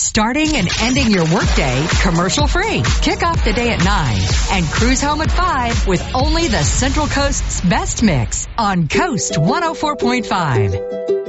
Starting and ending your workday commercial free. Kick off the day at 9 and cruise home at 5 with only the Central Coast's best mix on Coast 104.5.